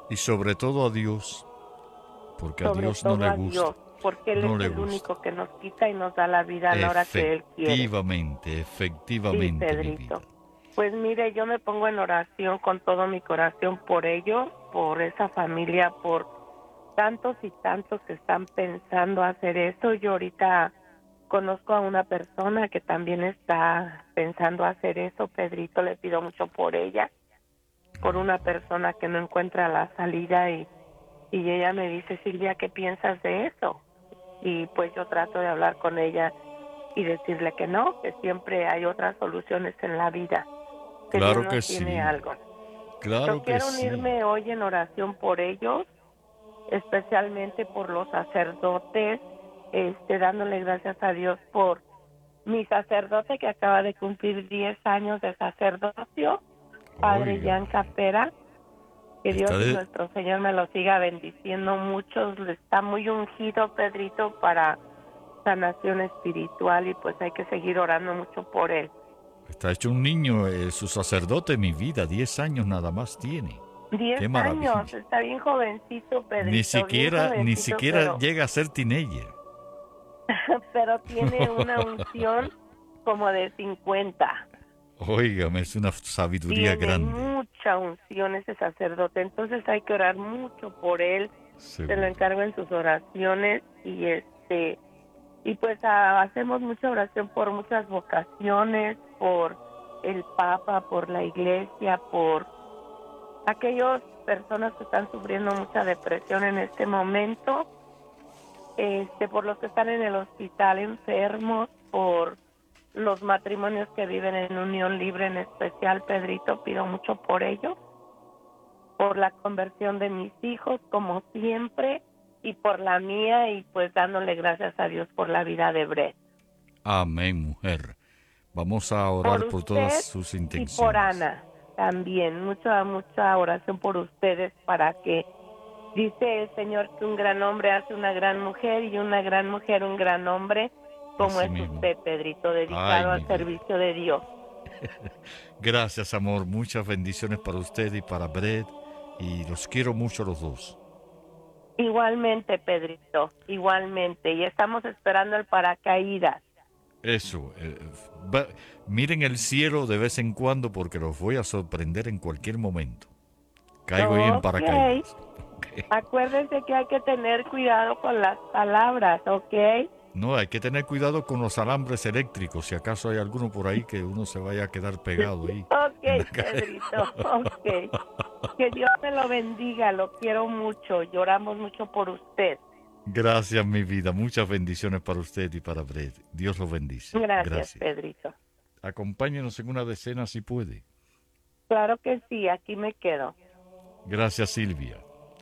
Y sobre todo a Dios, porque a sobre Dios no todo le a gusta, Dios, porque Él es no le el gusta. único que nos quita y nos da la vida a la hora que Él quiere. Efectivamente, Sí, efectivamente, mi vida. Pedrito. Pues mire, yo me pongo en oración con todo mi corazón por ellos, por esa familia, por tantos y tantos que están pensando hacer eso. Yo ahorita conozco a una persona que también está pensando hacer eso. Pedrito, le pido mucho por ella, por Ay, una Padre. persona que no encuentra la salida y ella me dice, Silvia, ¿qué piensas de eso? Y pues yo trato de hablar con ella y decirle que no, que siempre hay otras soluciones en la vida, que Dios Claro nos que tiene sí, algo. Yo claro que quiero sí. unirme hoy en oración por ellos, especialmente por los sacerdotes, dándole gracias a Dios por mi sacerdote que acaba de cumplir 10 años de sacerdocio, Padre Jan Óigame, Capera, que está Dios y de... nuestro Señor me lo siga bendiciendo mucho, está muy ungido Pedrito para sanación espiritual y pues hay que seguir orando mucho por él. Está hecho un niño, su sacerdote, mi vida, 10 años nada más tiene. 10 Qué años, maravilla. está bien jovencito Ni Pedrito, bien siquiera, ni jovencito, siquiera pero llega a ser teenager. pero tiene una unción como de 50. Óigame, es una sabiduría Tiene grande. mucha unción ese sacerdote, entonces hay que orar mucho por él. Se lo Seguro. encargo en sus oraciones y pues hacemos mucha oración por muchas vocaciones, por el Papa, por la Iglesia, por aquellas personas que están sufriendo mucha depresión en este momento, por los que están en el hospital enfermos, por los matrimonios que viven en unión libre, en especial, Pedrito, pido mucho por ellos, por la conversión de mis hijos, como siempre, y por la mía, y pues dándole gracias a Dios por la vida de Brett. Amén, mujer. Vamos a Por orar por todas usted sus y por intenciones. Ana también, mucha oración por ustedes para que, dice el Señor, que un gran hombre hace una gran mujer y una gran mujer un gran hombre, como Así es mismo. usted, Pedrito, Ay, dedicado mi al vida. servicio de Dios. Gracias, amor. Muchas bendiciones para usted y para Brett. Y los quiero mucho los dos. Igualmente, Pedrito, igualmente, y estamos esperando el paracaídas. Eso. Miren el cielo de vez en cuando porque los voy a sorprender en cualquier momento. Caigo ahí en Ok, paracaídas. acuérdense que hay que tener cuidado con las palabras, ¿ok? No, hay que tener cuidado con los alambres eléctricos. Si acaso hay alguno por ahí que uno se vaya a quedar pegado ahí en la Ok, calle. Pedrito, ok. Que Dios me lo bendiga, lo quiero mucho, lloramos mucho por usted. Gracias, mi vida. Muchas bendiciones para usted y para Brett. Dios lo bendice. Gracias, Gracias. Pedrito. Acompáñenos en una decena si puede. Claro que sí, aquí me quedo. Gracias, Silvia.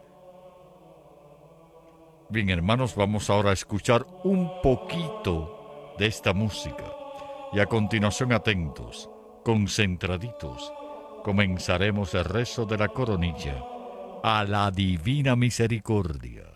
Bien, hermanos, vamos ahora a escuchar un poquito de esta música. Y a continuación, atentos, concentraditos, comenzaremos el rezo de la coronilla a la divina misericordia.